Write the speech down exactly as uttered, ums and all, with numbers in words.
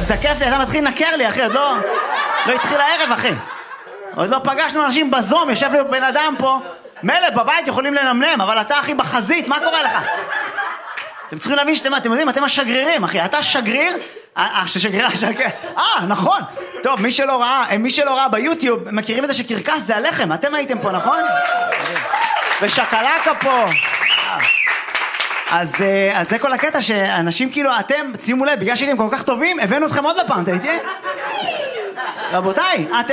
מזדקף לי, אתה מתחיל לנקר לי, אחי, עוד לא... לא התחיל הערב, אחי. עוד לא פגשנו אנשים בזום, יושב לי בן אדם פה. מלא, בבית יכולים לנמנם, אבל אתה, אחי, בחזית, מה קורה לך? אתם צריכים להבין שאתם, אתם יודעים, אתם השגרירים, אחי. אתה שגריר... אה, ששגריר, השגריר... אה, נכון. טוב, מי שלא ראה, מי שלא ראה ביוטיוב, מכירים את זה שקרקס זה הלחם. אתם הייתם פה, נכון? ושקלקה פה. אז, אז זה כל הקטע שאנשים כאילו, אתם, שימו לב, בגלל שהייתם כל כך טובים, הבאנו אתכם עוד לפעם, אתה איתי? רבותיי, אתם...